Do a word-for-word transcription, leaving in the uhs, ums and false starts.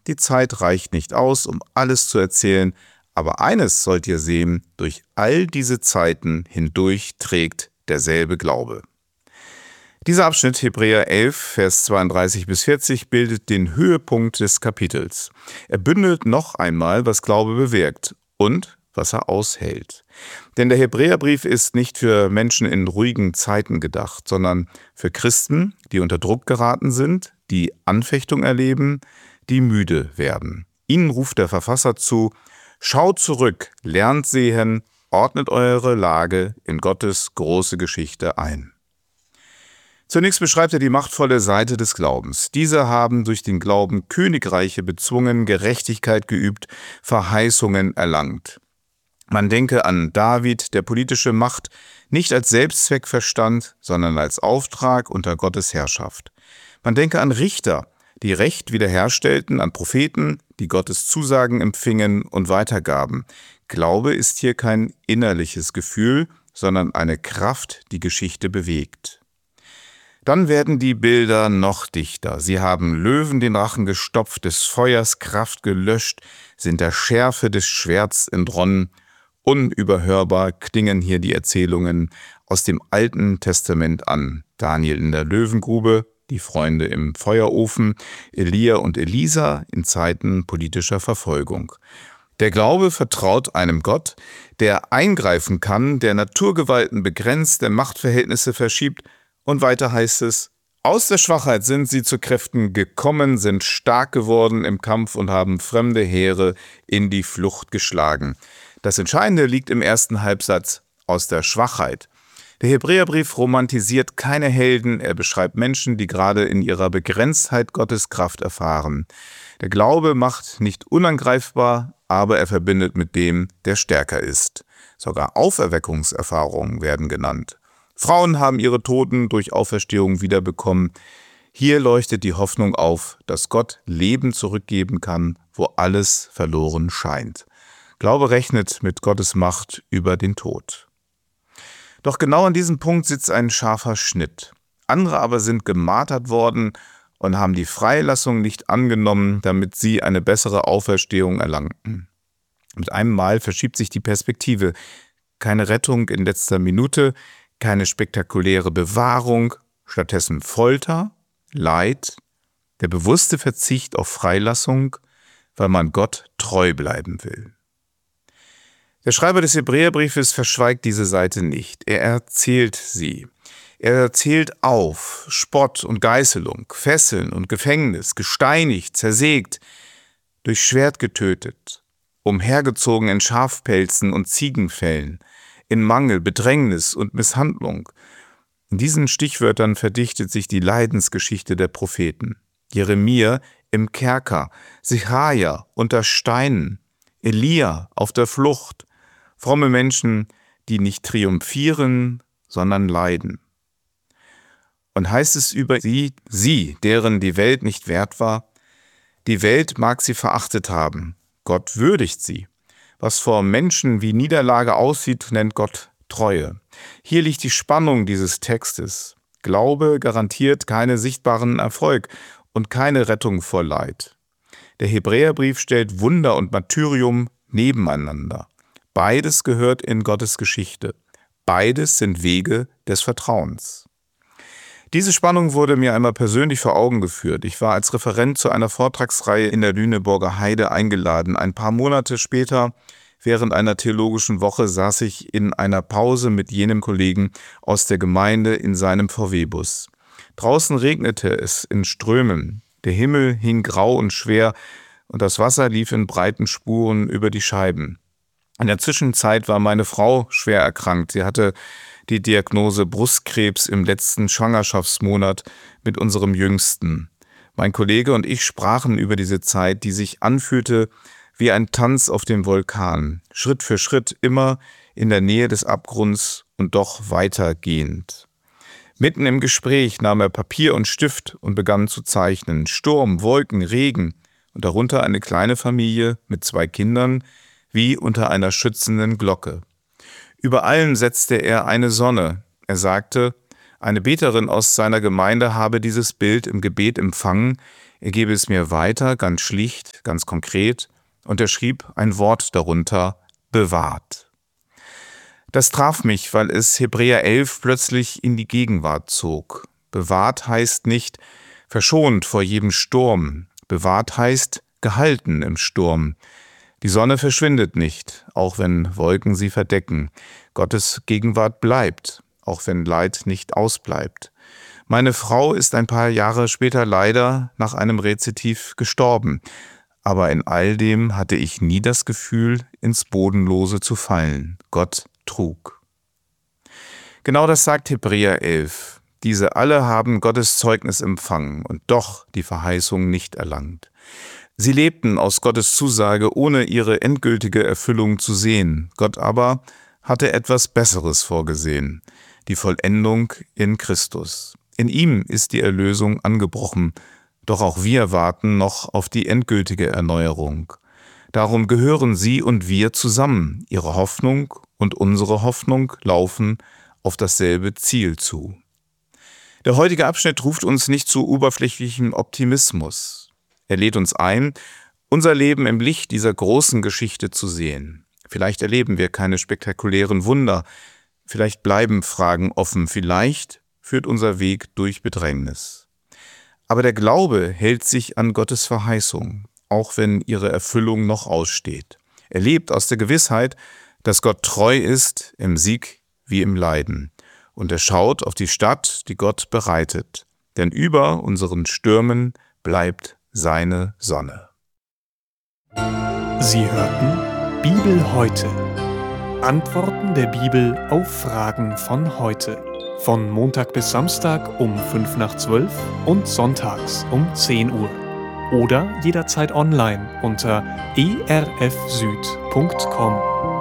die Zeit reicht nicht aus, um alles zu erzählen, aber eines sollt ihr sehen, durch all diese Zeiten hindurch trägt derselbe Glaube. Dieser Abschnitt, Hebräer elf, Vers zweiunddreißig bis vierzig, bildet den Höhepunkt des Kapitels. Er bündelt noch einmal, was Glaube bewirkt und was er aushält. Denn der Hebräerbrief ist nicht für Menschen in ruhigen Zeiten gedacht, sondern für Christen, die unter Druck geraten sind, die Anfechtung erleben, die müde werden. Ihnen ruft der Verfasser zu: Schaut zurück, lernt sehen, ordnet eure Lage in Gottes große Geschichte ein. Zunächst beschreibt er die machtvolle Seite des Glaubens. Diese haben durch den Glauben Königreiche bezwungen, Gerechtigkeit geübt, Verheißungen erlangt. Man denke an David, der politische Macht nicht als Selbstzweck verstand, sondern als Auftrag unter Gottes Herrschaft. Man denke an Richter, die Recht wiederherstellten, an Propheten, die Gottes Zusagen empfingen und weitergaben. Glaube ist hier kein innerliches Gefühl, sondern eine Kraft, die Geschichte bewegt. Dann werden die Bilder noch dichter. Sie haben Löwen den Rachen gestopft, des Feuers Kraft gelöscht, sind der Schärfe des Schwerts entronnen. Unüberhörbar klingen hier die Erzählungen aus dem Alten Testament an. Daniel in der Löwengrube, die Freunde im Feuerofen, Elia und Elisa in Zeiten politischer Verfolgung. Der Glaube vertraut einem Gott, der eingreifen kann, der Naturgewalten begrenzt, der Machtverhältnisse verschiebt. Und weiter heißt es: Aus der Schwachheit sind sie zu Kräften gekommen, sind stark geworden im Kampf und haben fremde Heere in die Flucht geschlagen. Das Entscheidende liegt im ersten Halbsatz: aus der Schwachheit. Der Hebräerbrief romantisiert keine Helden, er beschreibt Menschen, die gerade in ihrer Begrenztheit Gottes Kraft erfahren. Der Glaube macht nicht unangreifbar, aber er verbindet mit dem, der stärker ist. Sogar Auferweckungserfahrungen werden genannt. Frauen haben ihre Toten durch Auferstehung wiederbekommen. Hier leuchtet die Hoffnung auf, dass Gott Leben zurückgeben kann, wo alles verloren scheint. Glaube rechnet mit Gottes Macht über den Tod. Doch genau an diesem Punkt sitzt ein scharfer Schnitt. Andere aber sind gemartert worden und haben die Freilassung nicht angenommen, damit sie eine bessere Auferstehung erlangten. Mit einem Mal verschiebt sich die Perspektive. Keine Rettung in letzter Minute, keine spektakuläre Bewahrung, stattdessen Folter, Leid, der bewusste Verzicht auf Freilassung, weil man Gott treu bleiben will. Der Schreiber des Hebräerbriefes verschweigt diese Seite nicht. Er erzählt sie. Er zählt auf Spott und Geißelung, Fesseln und Gefängnis, gesteinigt, zersägt, durch Schwert getötet, umhergezogen in Schafpelzen und Ziegenfellen, in Mangel, Bedrängnis und Misshandlung. In diesen Stichwörtern verdichtet sich die Leidensgeschichte der Propheten. Jeremia im Kerker, Sicharja unter Steinen, Elia auf der Flucht, fromme Menschen, die nicht triumphieren, sondern leiden. Und heißt es über sie, sie, deren die Welt nicht wert war, die Welt mag sie verachtet haben, Gott würdigt sie. Was vor Menschen wie Niederlage aussieht, nennt Gott Treue. Hier liegt die Spannung dieses Textes. Glaube garantiert keinen sichtbaren Erfolg und keine Rettung vor Leid. Der Hebräerbrief stellt Wunder und Martyrium nebeneinander. Beides gehört in Gottes Geschichte. Beides sind Wege des Vertrauens. Diese Spannung wurde mir einmal persönlich vor Augen geführt. Ich war als Referent zu einer Vortragsreihe in der Lüneburger Heide eingeladen. Ein paar Monate später, während einer theologischen Woche, saß ich in einer Pause mit jenem Kollegen aus der Gemeinde in seinem V W-Bus. Draußen regnete es in Strömen. Der Himmel hing grau und schwer und das Wasser lief in breiten Spuren über die Scheiben. In der Zwischenzeit war meine Frau schwer erkrankt. Sie hatte die Diagnose Brustkrebs im letzten Schwangerschaftsmonat mit unserem Jüngsten. Mein Kollege und ich sprachen über diese Zeit, die sich anfühlte wie ein Tanz auf dem Vulkan, Schritt für Schritt immer in der Nähe des Abgrunds und doch weitergehend. Mitten im Gespräch nahm er Papier und Stift und begann zu zeichnen. Sturm, Wolken, Regen und darunter eine kleine Familie mit zwei Kindern, wie unter einer schützenden Glocke. Über allem setzte er eine Sonne. Er sagte, eine Beterin aus seiner Gemeinde habe dieses Bild im Gebet empfangen, Er gebe es mir weiter, ganz schlicht, ganz konkret, und er schrieb ein Wort darunter: bewahrt. Das traf mich, weil es Hebräer elf plötzlich in die Gegenwart zog. Bewahrt heißt nicht verschont vor jedem Sturm. Bewahrt heißt gehalten im Sturm. Die Sonne verschwindet nicht, auch wenn Wolken sie verdecken. Gottes Gegenwart bleibt, auch wenn Leid nicht ausbleibt. Meine Frau ist ein paar Jahre später leider nach einem Rezitiv gestorben. Aber in all dem hatte ich nie das Gefühl, ins Bodenlose zu fallen. Gott trug. Genau das sagt Hebräer elf. Diese alle haben Gottes Zeugnis empfangen und doch die Verheißung nicht erlangt. Sie lebten aus Gottes Zusage, ohne ihre endgültige Erfüllung zu sehen. Gott aber hatte etwas Besseres vorgesehen: die Vollendung in Christus. In ihm ist die Erlösung angebrochen, doch auch wir warten noch auf die endgültige Erneuerung. Darum gehören sie und wir zusammen. Ihre Hoffnung und unsere Hoffnung laufen auf dasselbe Ziel zu. Der heutige Abschnitt ruft uns nicht zu oberflächlichem Optimismus. Er lädt uns ein, unser Leben im Licht dieser großen Geschichte zu sehen. Vielleicht erleben wir keine spektakulären Wunder, vielleicht bleiben Fragen offen, vielleicht führt unser Weg durch Bedrängnis. Aber der Glaube hält sich an Gottes Verheißung, auch wenn ihre Erfüllung noch aussteht. Er lebt aus der Gewissheit, dass Gott treu ist im Sieg wie im Leiden. Und er schaut auf die Stadt, die Gott bereitet. Denn über unseren Stürmen bleibt seine Sonne. Sie hörten Bibel heute. Antworten der Bibel auf Fragen von heute. Von Montag bis Samstag um fünf nach zwölf und sonntags um zehn Uhr. Oder jederzeit online unter e r f süd punkt com.